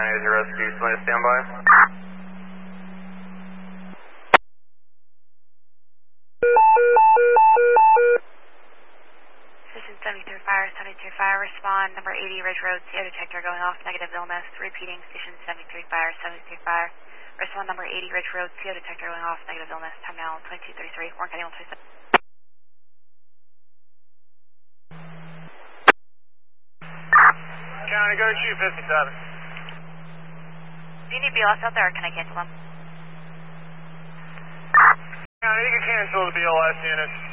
County as your rescue. Somebody stand by. Citizen 73 Fire, 73 Fire, respond. Number 80 Ridge Road, CO detector going off, negative illness. Repeating, Station 73 Fire, 73 Fire. Respond number 80 Ridge Road, CO detector going off, negative illness. Time now 22:33. Warren County 127. County, go to 257. Do you need BLS out there or can I cancel them? County, you can cancel the BLS units.